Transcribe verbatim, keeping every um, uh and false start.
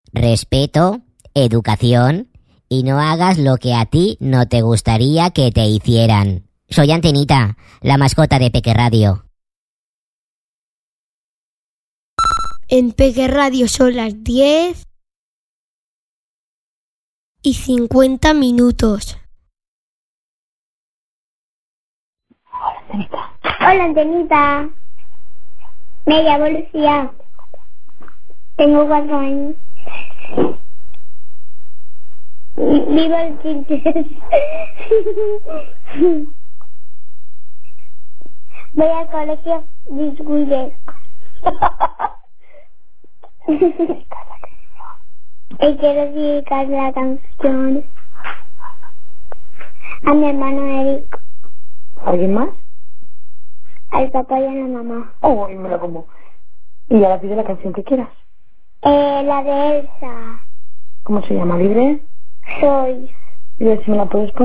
respeto, educación y no hagas lo que a ti no te gustaría que te hicieran. Soy Antenita, la mascota de Peque Radio. En Peque Radio son las diez y cincuenta minutos. Hola, Antenita. Hola, Antenita. Me llamo Lucía. Tengo cuatro años. Vivo en Chinches. Voy al colegio Disguiles. Y quiero dedicar la canción a mi hermano Eric. ¿Alguien más? Al papá y a la mamá. Oh, y me la como. Y ahora pide la canción que quieras. Eh, la de Elsa. ¿Cómo se llama? ¿Libre? Soy. Y a ver si me la puedes poner.